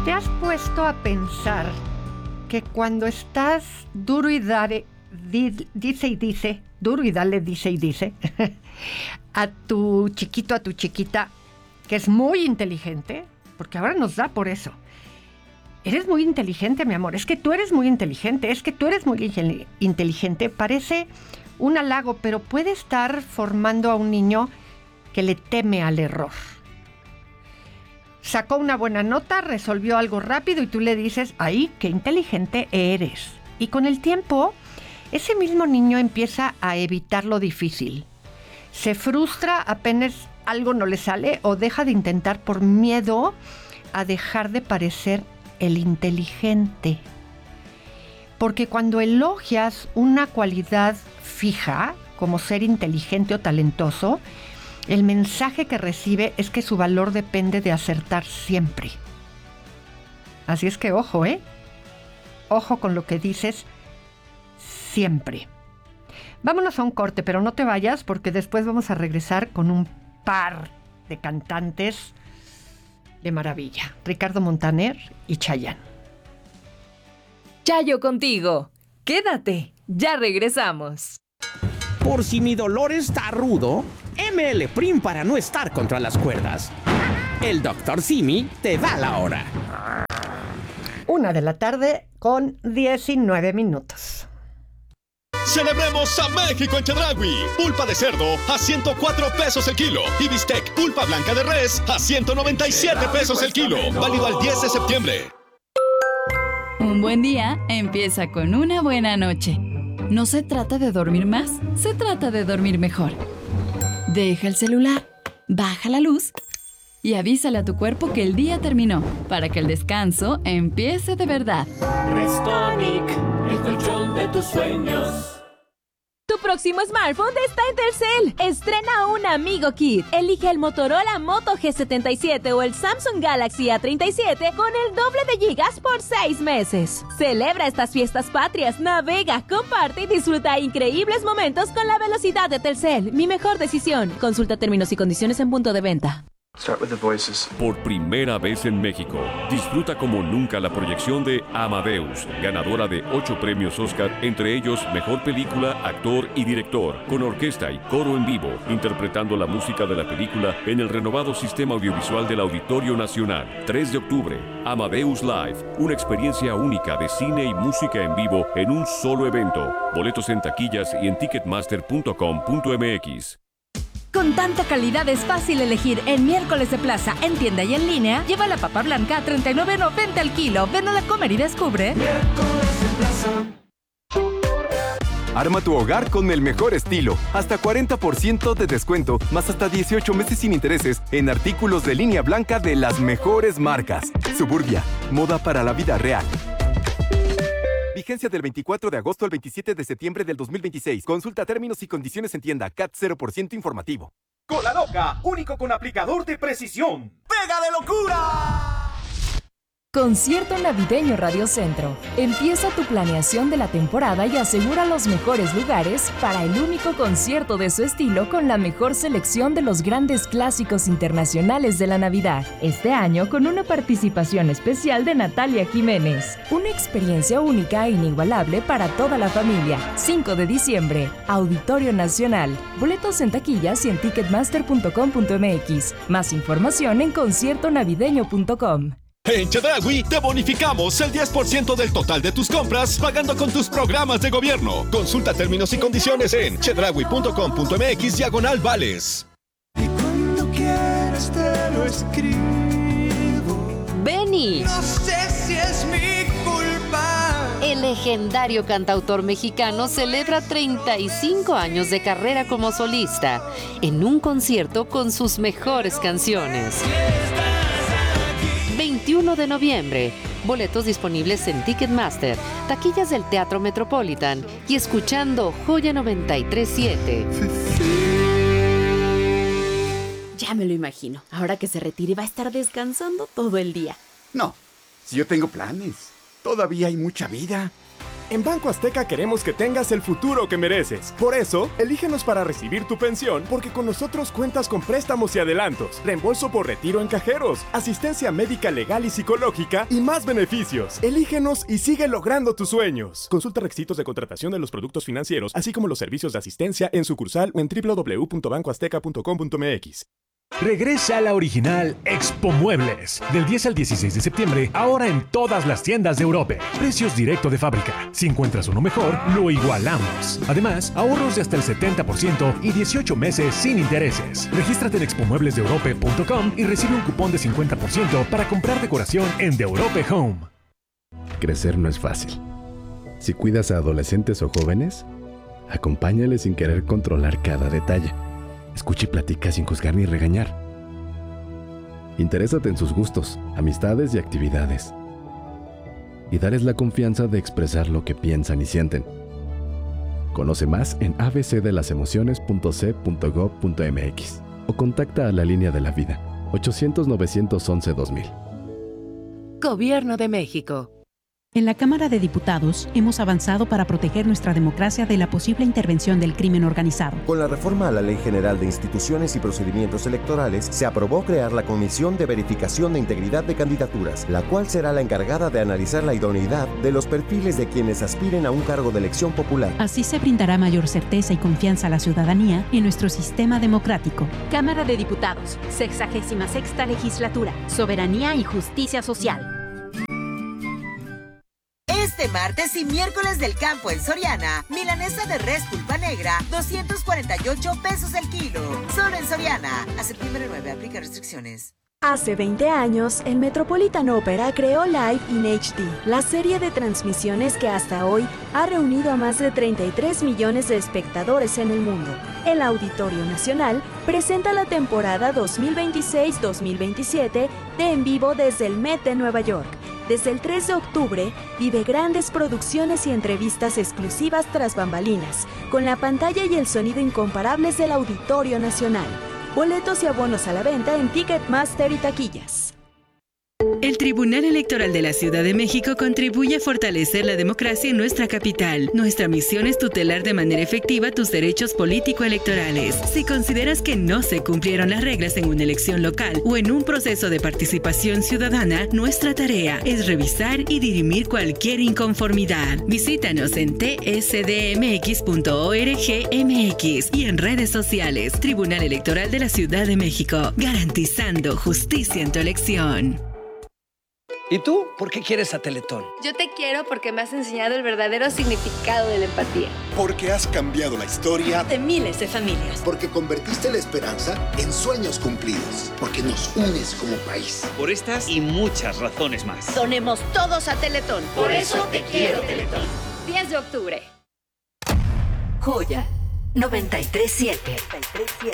¿Te has puesto a pensar que cuando estás duro y dale, duro y dale, dice, a tu chiquito, a tu chiquita, que es muy inteligente, porque ahora nos da por eso? Eres muy inteligente, mi amor, es que tú eres muy inteligente, inteligente, parece un halago, pero puede estar formando a un niño que le teme al error. Sacó una buena nota, resolvió algo rápido y tú le dices, ¡ay, qué inteligente eres! Y con el tiempo, ese mismo niño empieza a evitar lo difícil. Se frustra apenas algo no le sale o deja de intentar por miedo a dejar de parecer el inteligente. Porque cuando elogias una cualidad fija, como ser inteligente o talentoso, el mensaje que recibe es que su valor depende de acertar siempre. Así es que ojo, ojo con lo que dices siempre. Vámonos a un corte, pero no te vayas porque después vamos a regresar con un par de cantantes de maravilla. Ricardo Montaner y Chayanne. Chayo contigo. Quédate, ya regresamos. Por si mi dolor está rudo, ML Prim para no estar contra las cuerdas. El Dr. Simi te da la hora. 1:19 p.m. Celebremos a México en Chedraui. Pulpa de cerdo a 104 pesos el kilo. Y bistec pulpa blanca de res a 197 pesos el kilo. Válido al 10 de septiembre. Un buen día empieza con una buena noche. No se trata de dormir más, se trata de dormir mejor. Deja el celular, baja la luz y avísale a tu cuerpo que el día terminó para que el descanso empiece de verdad. Restonic, el colchón de tus sueños. Tu próximo smartphone está en Telcel. Estrena un Amigo Kit. Elige el Motorola Moto G77 o el Samsung Galaxy A37 con el doble de gigas por 6 meses. Celebra estas fiestas patrias, navega, comparte y disfruta increíbles momentos con la velocidad de Telcel. Mi mejor decisión. Consulta términos y condiciones en punto de venta. Por primera vez en México, disfruta como nunca la proyección de Amadeus, ganadora de 8 premios Oscar, entre ellos Mejor Película, Actor y Director, con orquesta y coro en vivo, interpretando la música de la película en el renovado sistema audiovisual del Auditorio Nacional. 3 de octubre, Amadeus Live, una experiencia única de cine y música en vivo en un solo evento. Boletos en taquillas y en ticketmaster.com.mx. Con tanta calidad es fácil elegir. En Miércoles de Plaza, en tienda y en línea, lleva la papa blanca a $39.90 al kilo. Ven a la Comer y descubre. Miércoles de Plaza. Arma tu hogar con el mejor estilo. Hasta 40% de descuento, más hasta 18 meses sin intereses en artículos de línea blanca de las mejores marcas. Suburbia, moda para la vida real. Vigencia del 24 de agosto al 27 de septiembre del 2026. Consulta términos y condiciones en tienda. CAT 0% informativo. Cola Loca, único con aplicador de precisión. ¡Pega de locura! Concierto Navideño Radio Centro. Empieza tu planeación de la temporada y asegura los mejores lugares para el único concierto de su estilo con la mejor selección de los grandes clásicos internacionales de la Navidad. Este año con una participación especial de Natalia Jiménez. Una experiencia única e inigualable para toda la familia. 5 de diciembre, Auditorio Nacional. Boletos en taquillas y en ticketmaster.com.mx. Más información en conciertonavideño.com. En Chedraui te bonificamos el 10% del total de tus compras pagando con tus programas de gobierno. Consulta términos y condiciones en chedraui.com.mx/vales. Y cuando quieras te lo escribo. Beni. No sé si es mi culpa. El legendario cantautor mexicano celebra 35 años de carrera como solista en un concierto con sus mejores canciones. 21 de noviembre. Boletos disponibles en Ticketmaster, taquillas del Teatro Metropolitan y escuchando Joya 93.7. Ya me lo imagino. Ahora que se retire va a estar descansando todo el día. No, si yo tengo planes. Todavía hay mucha vida. En Banco Azteca queremos que tengas el futuro que mereces. Por eso, elígenos para recibir tu pensión, porque con nosotros cuentas con préstamos y adelantos, reembolso por retiro en cajeros, asistencia médica legal y psicológica y más beneficios. Elígenos y sigue logrando tus sueños. Consulta requisitos de contratación de los productos financieros, así como los servicios de asistencia en sucursal o en www.bancoazteca.com.mx. Regresa a la original Expo Muebles. Del 10 al 16 de septiembre, ahora en todas las tiendas de Europe. Precios directo de fábrica. Si encuentras uno mejor, lo igualamos. Además, ahorros de hasta el 70% y 18 meses sin intereses. Regístrate en expomueblesdeeurope.com y recibe un cupón de 50% para comprar decoración en The Europe Home. Crecer no es fácil. Si cuidas a adolescentes o jóvenes, acompáñales sin querer controlar cada detalle. Escucha y platica sin juzgar ni regañar. Interésate en sus gustos, amistades y actividades. Y darles la confianza de expresar lo que piensan y sienten. Conoce más en abcdelasemociones.c.gov.mx o contacta a la Línea de la Vida, 800-911-2000. Gobierno de México. En la Cámara de Diputados hemos avanzado para proteger nuestra democracia de la posible intervención del crimen organizado. Con la reforma a la Ley General de Instituciones y Procedimientos Electorales, se aprobó crear la Comisión de Verificación de Integridad de Candidaturas, la cual será la encargada de analizar la idoneidad de los perfiles de quienes aspiren a un cargo de elección popular. Así se brindará mayor certeza y confianza a la ciudadanía en nuestro sistema democrático. Cámara de Diputados, 66ª Legislatura, Soberanía y Justicia Social. Este martes y miércoles del campo en Soriana, milanesa de res pulpa negra, 248 pesos el kilo. Solo en Soriana. Hasta el 1/9, aplica restricciones. Hace 20 años, el Metropolitan Opera creó Live in HD, la serie de transmisiones que hasta hoy ha reunido a más de 33 millones de espectadores en el mundo. El Auditorio Nacional presenta la temporada 2026-2027 de En Vivo desde el Met de Nueva York. Desde el 3 de octubre, vive grandes producciones y entrevistas exclusivas tras bambalinas, con la pantalla y el sonido incomparables del Auditorio Nacional. Boletos y abonos a la venta en Ticketmaster y taquillas. El Tribunal Electoral de la Ciudad de México contribuye a fortalecer la democracia en nuestra capital. Nuestra misión es tutelar de manera efectiva tus derechos político-electorales. Si consideras que no se cumplieron las reglas en una elección local o en un proceso de participación ciudadana, nuestra tarea es revisar y dirimir cualquier inconformidad. Visítanos en tsdmx.org.mx y en redes sociales. Tribunal Electoral de la Ciudad de México, garantizando justicia en tu elección. ¿Y tú? ¿Por qué quieres a Teletón? Yo te quiero porque me has enseñado el verdadero significado de la empatía. Porque has cambiado la historia de miles de familias. Porque convertiste la esperanza en sueños cumplidos. Porque nos unes como país. Por estas y muchas razones más. Donemos todos a Teletón. Por eso te quiero, Teletón. 10 de octubre. Joya 93.7.